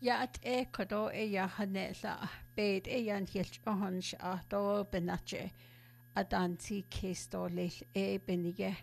Yaat kodo ya hanela bed yan hilch ohans do benache adanti kisto lil benige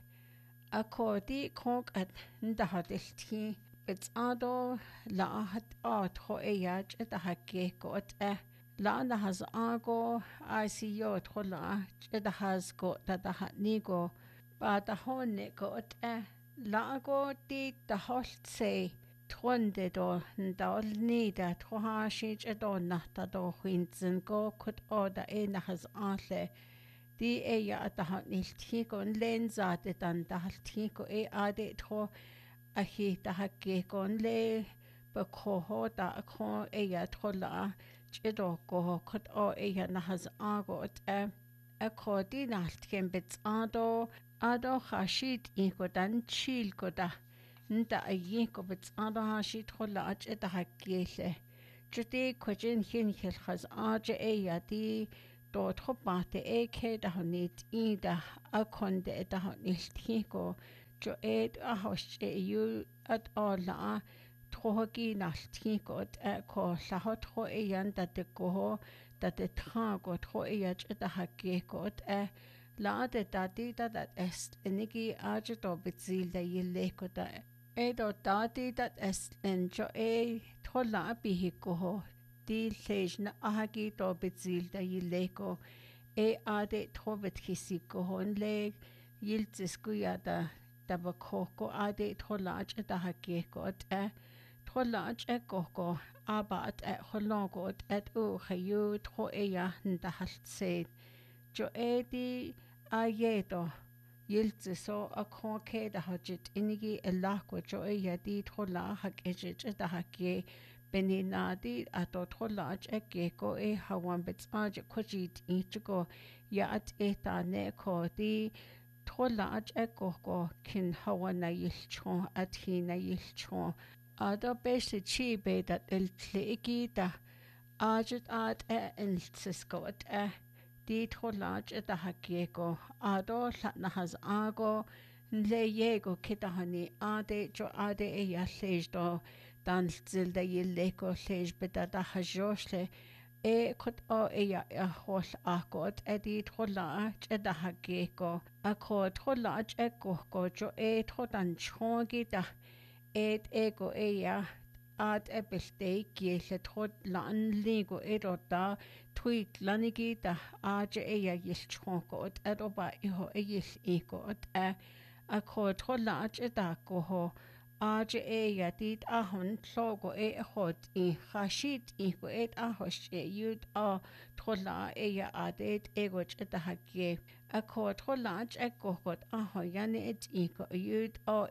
akodi konk at ndahadilti bits ado la hat at ho yaj et hakke got la na has ago I see yo thola et has got that nigo ba da honne got la go di da holt say Tronde do ndal nida troha shich edonna ta do hinzen go kut oda has anle di ya ataha niltiko lenza de dan daltiko ade tro a hi ta hakke gon le ba ko da ko ya trola chedo go kut o na has agot a ko di naltken bits ado khashit iko dan chil ko da nta ayiko bits anda shi thola ach eta hakkele chute kwajin hin hel khaz ach yati do thopate ke da honit ida akonde eta honiltiko jo a hosh yu at alla trogi naltiko ko lahot ho yan dat ko dat tra go tro ach eta hakkeko la de dati dat est enigi ach do bitzil da yille da Edo dati dat est enjo thola bihiko di lejna ahagi do bitzil da yileko ade tobet hisiko hon le yiltisku yada tabakoko ade thola ach da hakeko thola ach koko abat holongo et u khayu tho ya ndahalt jo di ayedo Yiltse so a konke da hajit inigi elakwa jo di thola hak ejit da hakke beninadi ato thola eke ko hawan bits kwajit ichigo ya at eta ne ko di thola eko ko kin hawan na yilchon at hi na yilchon ada beste chi be dat el tleki da ajit at eltsisko at Di tholaj et hakieko ado latna has ago le yego kitahani ade jo ade ya lejdo dan zilda yileko lej beta da hajoshle kot o ya hol akot edi tholaj et hakieko akot tholaj eko ko jo thodan chongi da ego ya ad ebelte kiele thod lan ligo edota tweet lanigi da aje yilchonko adoba iho yil a ko thola da ko ho aje dit ahon logo hot I khashit ko ahosh yud a thola adet ego da hakke a ko thola ko got aho yani ko yud o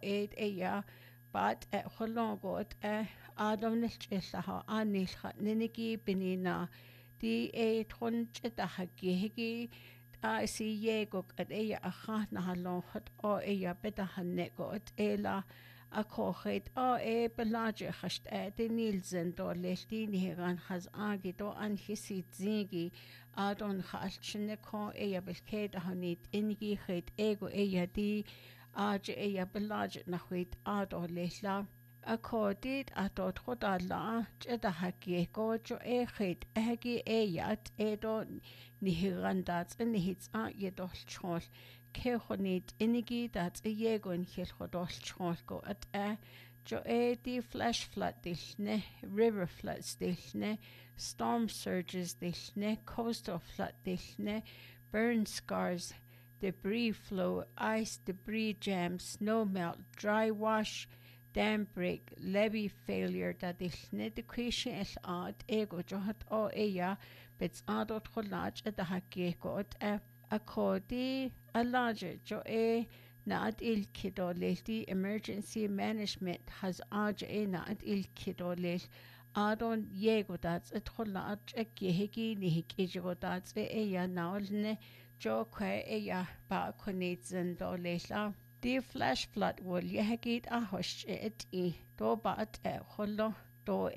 But holongot adam nilchisaha anilha ninigi binina di tronch da hagi si yego at aha na halon hot o beta hanegot ela a kochet o belaje hast de nilzen do lestini heran has agido an hisi zingi adon halchne ko belke da hanit ingi het ego di Aj belaje na huit ado lesla a codid a dot hodala jeda haki go jo het hagi yat edo nihirandat in hits a yedol chol ke honit inigi dat yegon hil hodol chol go at jo di flash flood dishne river floods dishne storm surges dishne coastal flood dishne burn scars debris flow, ice, debris jam, snow melt, dry wash, dam break, levee failure da dillne de creation el ad ego johat o bits adot holaj da hakke go a codi a larger jo na ad il kido leti emergency management has aj na ad il kido lel adon yego dat et holaj hegi ni hegi dat naulne Jo kwe ba konitsen do lesla. Di flash flood wol yehagit a hosh do ba holo do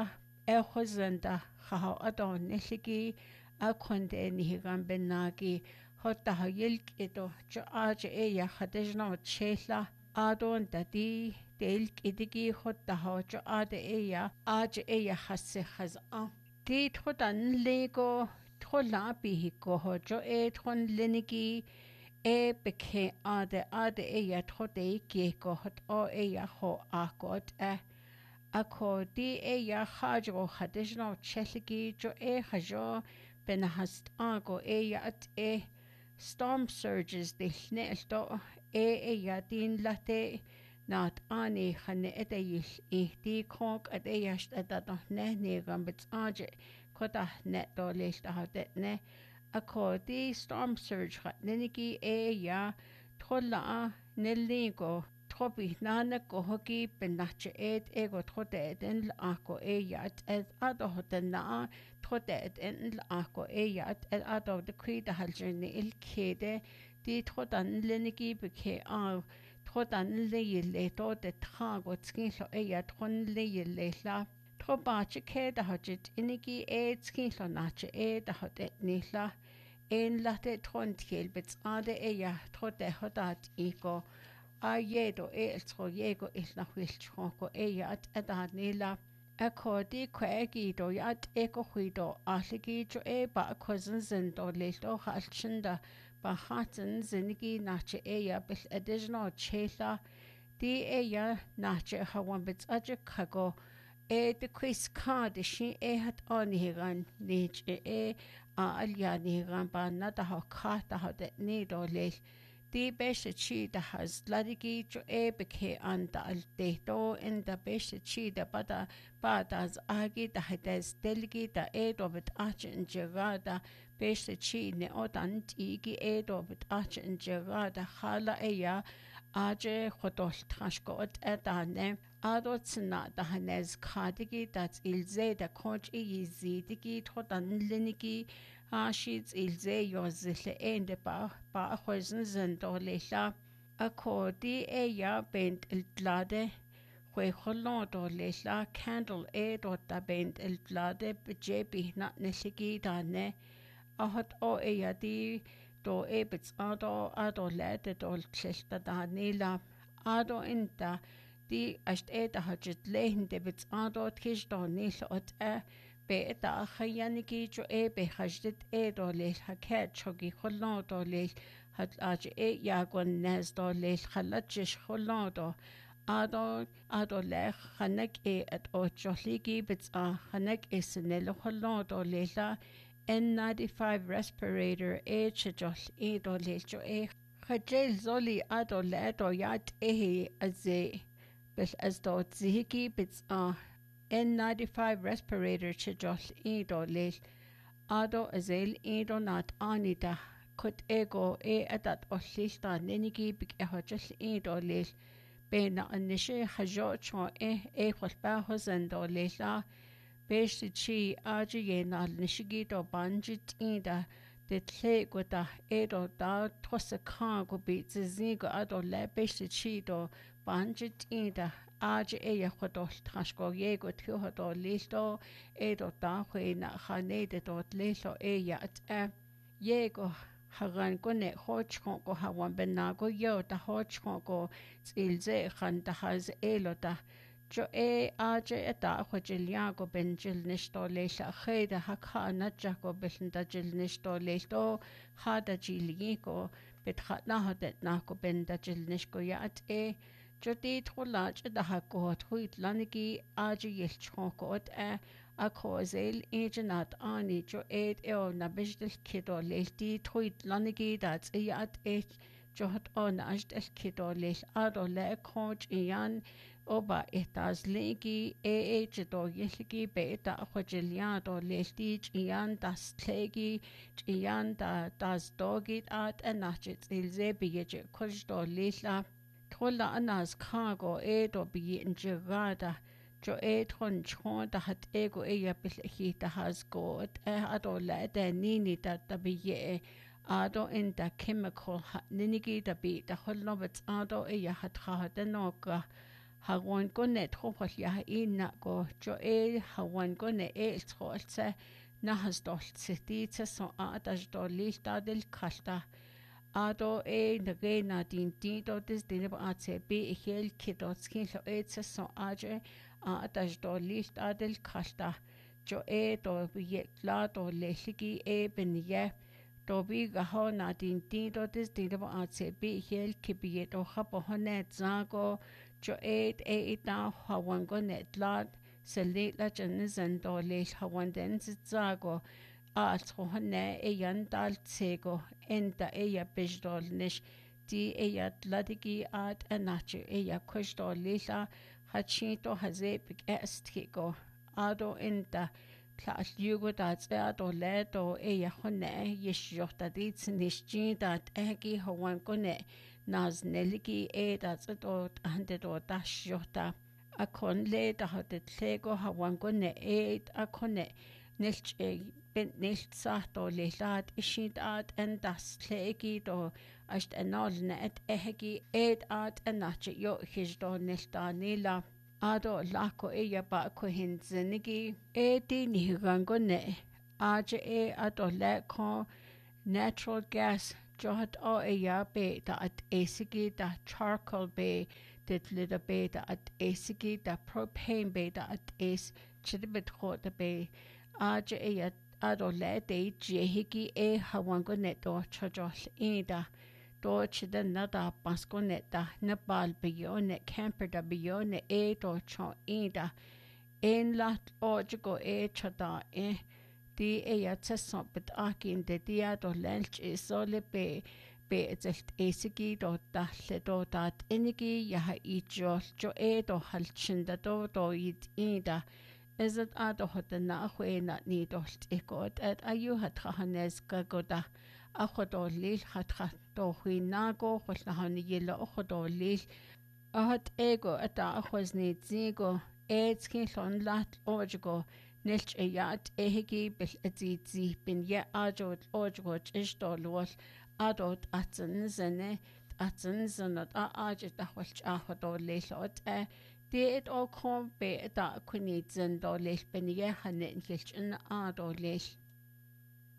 hozenda ha adon nishigi a konde nihigan benagi hota yilk edo jo aje hadejna chela adon tati del idigi hotta hojo ade eya aj eya hasse has a di thodan lego thola bihiko hojo thon lenigi beke ade eya thode geko hot o eya ho akot ako di eya hajo hadishno cheligi jo hajo benahast ago eya at storm surges de snelto eya din late not ani khane etayil di konk at eyast at ne negam bits aje kota net do list ne ako di storm surge neniki eya thola neligo trobi nana ko hoki benache ego trote den ako eya at ado hotena trote den ako eya at ado de krida haljene il kede di trodan lenigi beke trodan le to de trago skinlo eya tron le la trobache kede hajit inigi skinlo nache da hotet nila en late tron tjelbets ade eya trote hodat ego yedo tro yego ilna wilchoko at adanila akodi kwagido yat eko huido ahligi jo ba cousins and do lelo halchinda ba hatten zinigi nache bil additional chela di nache hawan bits aje kago de quiz card shi hat onigan nich alyanigan ba nada ha kata ha de nido lel di beshe chi da has ladigi jo beke anda al deto in da beshe chi da bada agi da hades delgi da dobet achen jegada beshe chi ne odan tigi dobet achen jegada hala aje khodol trashkot edane adotsna da hanes kadigi dat ilze da konch yizidigi thodan lenigi sheets ilze yozle ende ba khozen zendolesha akodi bent iltlade khwe kholodo lesha candle dot da bent iltlade bjebi na nesigi dane ahot o di do bits ado lete dol klesta da nila ado inta di ast da hajit lehende bits ado tkish do nil ot be da khayaniki jo be hajit do le haket chogi kholno do le hat aj yagon nes do le khalachish kholno do ado le khanek at o choligi bits khanek isnel kholno do le la N95 respirator chajol do lecho khajel zoli ado ledo yat aze bel as do zihiki bits N95 respirator chajol do le ado azel do not anita kut ego adat ollista nenigi big hajol do le bena anishe hajo cho khulba hozen do le la Beshi chi aji yena nishigi do banjit ida de tle guta edo da tosa kan go bi zizigo ado le beshi chi do banjit ida aji khodo trashko yego tyo do listo edo da khina khanede do lelo at yego hagan kone hochko go hawan benago yo da hochko go tsilze khan da haz elota jo aje eta khojiliago benjil nisto leisha kheda hakana jako belinda jil nisto leisto hada jiligo betkhana hadet nako benda jil nisko yat jo di tholaj da hako thuit lanigi aje yelchko ot akozel ejenat ani jo na bijdel kido leilti thuit lanigi dat yat jo hat on ajdel kido leil ado le khoj yan Oba estas legi do yelgi beta khojiliado lestich ian das tlegi ian das dogit at anachit ilze biye kojdo lila thola anas kago do biye injegada jo thon chon da hat ego bil da has got ado la da nini da biye ado in da chemical ninigi da bi da holnobet ado hat khada noka Hawan gone trochol ya ina go jo hawan gone trolse na has dolce dite so adaj do lista del kalta ado nage na din do dis din ba atse be hel kidot skin lo so aje ataj do list adel kasta jo do bi la do lehigi benye do bi gaho na din do dis din ba atse be hel kibiet o hapo honet zago jo da hawango net lat selila jan do le hawanden zago altrohne yandal tsego enda bejdol nish di tladigi at anache kushdol lila hachito hazepik estiko ado enda tla yugo dat ado ledo honne yeshjota dit nishji dat egi hawan kone naz neligi dat do hande do dashjota akon le da hatet lego hawan kone akone nilch bent nicht sagt o lelat ishit at en das klegi do ast enolne et ehegi at enache yo hijdo nilta nila ado lako ba ko hinzenigi di nigango ne aje ado leko natural gas jot o be da at esigi da charcoal be dit lida be da at esigi da propane be da at chidibit hot be aje ado le de jehiki hawango neto chojol ida do chida nada pasko neta nepal bione camper da bione do cho ida en lat ojigo chada di tseson bet akin de dia do lench sole be zelt esigi do dalle do dat enigi ya jol jo do halchinda do ida is it ado hot na hwe na ni dolt ikot at ayu hat khanes gagoda akhodo lil hat do hwe na go khol na hani yelo akhodo lil ahat ego ata akhos ni zigo skin lon lat ojigo nilch yat ehigi bil zi bin ya ajo ojigo ishdo lol adot atsen zene atsen zanat aje da khol akhodo lil ot det og kom be da kunit zen do lech benige hanen gelch in a do lech